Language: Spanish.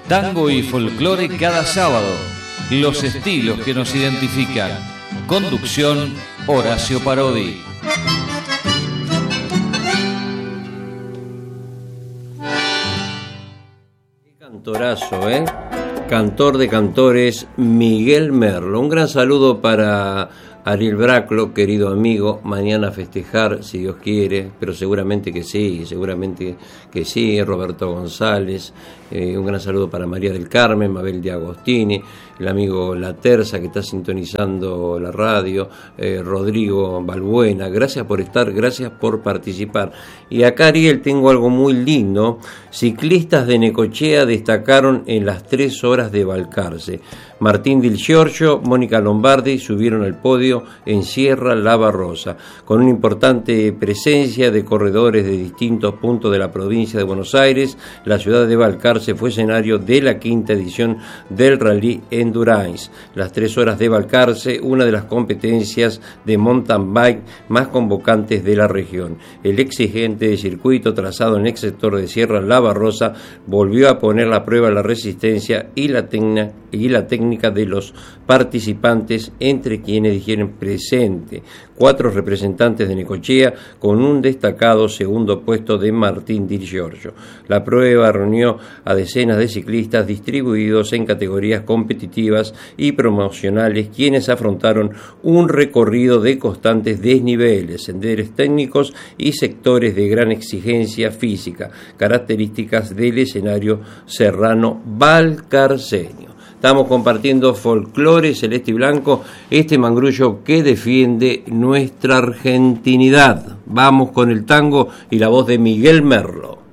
Tango y folclore cada sábado. Los estilos que nos identifican. Conducción, Horacio Parodi. Qué cantorazo, ¿eh? Cantor de cantores, Miguel Merlo. Un gran saludo para Ariel Braclo, querido amigo. Mañana a festejar, si Dios quiere, pero seguramente que sí, Roberto González. Un gran saludo para María del Carmen, Mabel de Agostini, el amigo La Terza que está sintonizando la radio, Rodrigo Balbuena. Gracias por estar, gracias por participar. Y acá, Ariel, tengo algo muy lindo. Ciclistas de Necochea destacaron en las 3 horas de Balcarce. Martín Di Giorgio, Mónica Lombardi subieron al podio en Sierra Lava Rosa, con una importante presencia de corredores de distintos puntos de la provincia de Buenos Aires. La ciudad de Balcarce fue escenario de la 5ª edición del Rally Endurance. Las 3 horas de Balcarce, una de las competencias de mountain bike más convocantes de la región. El exigente circuito trazado en el sector de Sierra Lava Rosa volvió a poner a prueba la resistencia y la técnica de los participantes, entre quienes dijeron presente 4 representantes de Necochea con un destacado segundo puesto de Martín Di Giorgio. La prueba reunió a decenas de ciclistas distribuidos en categorías competitivas y promocionales, quienes afrontaron un recorrido de constantes desniveles, senderos técnicos y sectores de gran exigencia física, características del escenario serrano balcarceño. Estamos compartiendo folclore celeste y blanco, este mangrullo que defiende nuestra argentinidad. Vamos con el tango y la voz de Miguel Merlo.